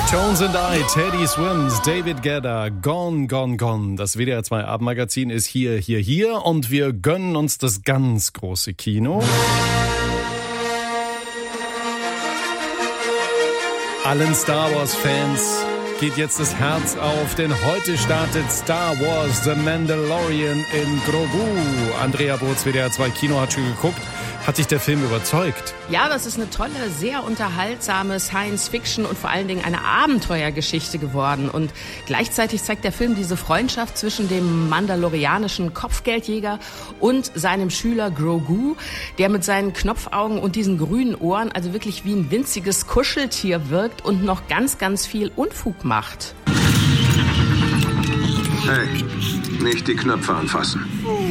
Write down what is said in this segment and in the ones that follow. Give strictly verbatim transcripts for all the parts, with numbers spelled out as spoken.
Tones and I, Teddy Swims, David Guetta, Gone, Gone, Gone. Das W D R zwei Abendmagazin ist hier, hier, hier und wir gönnen uns das ganz große Kino. Allen Star Wars Fans geht jetzt das Herz auf, denn heute startet Star Wars The Mandalorian in Grogu. Andrea Boots, W D R zwei Kino, hat schon geguckt. Hat dich der Film überzeugt? Ja, das ist eine tolle, sehr unterhaltsame Science-Fiction und vor allen Dingen eine Abenteuergeschichte geworden. Und gleichzeitig zeigt der Film diese Freundschaft zwischen dem mandalorianischen Kopfgeldjäger und seinem Schüler Grogu, der mit seinen Knopfaugen und diesen grünen Ohren also wirklich wie ein winziges Kuscheltier wirkt und noch ganz, ganz viel Unfug macht. Hey, nicht die Knöpfe anfassen.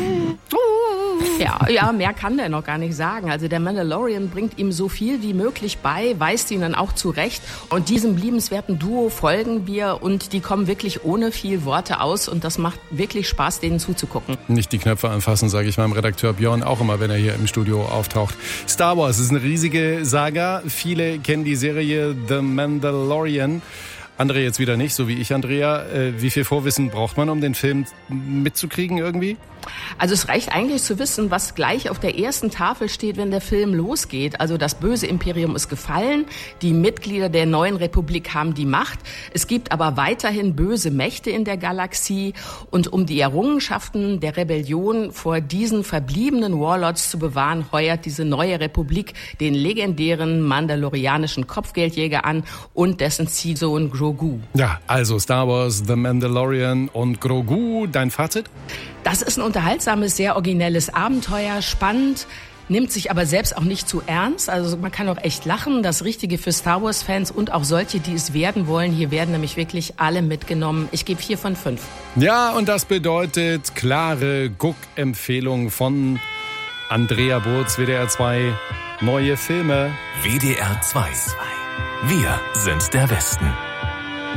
Ja, ja, mehr kann der noch gar nicht sagen. Also der Mandalorian bringt ihm so viel wie möglich bei, weist ihn dann auch zurecht. Und diesem liebenswerten Duo folgen wir und die kommen wirklich ohne viel Worte aus und das macht wirklich Spaß, denen zuzugucken. Nicht die Knöpfe anfassen, sage ich meinem Redakteur Björn auch immer, wenn er hier im Studio auftaucht. Star Wars ist eine riesige Saga. Viele kennen die Serie The Mandalorian. Andrea jetzt wieder nicht, so wie ich, Andrea. Äh, wie viel Vorwissen braucht man, um den Film mitzukriegen irgendwie? Also es reicht eigentlich zu wissen, was gleich auf der ersten Tafel steht, wenn der Film losgeht. Also das böse Imperium ist gefallen, die Mitglieder der neuen Republik haben die Macht. Es gibt aber weiterhin böse Mächte in der Galaxie. Und um die Errungenschaften der Rebellion vor diesen verbliebenen Warlords zu bewahren, heuert diese neue Republik den legendären mandalorianischen Kopfgeldjäger an und dessen Ziehsohn Grogu. Ja, also Star Wars, The Mandalorian und Grogu. Dein Fazit? Das ist ein unterhaltsames, sehr originelles Abenteuer, spannend, nimmt sich aber selbst auch nicht zu ernst. Also man kann auch echt lachen. Das Richtige für Star Wars-Fans und auch solche, die es werden wollen. Hier werden nämlich wirklich alle mitgenommen. Ich gebe vier von fünf. Ja, und das bedeutet klare Guck-Empfehlung von Andrea Boots, W D R zwei, neue Filme. W D R zwei. Wir sind der Westen.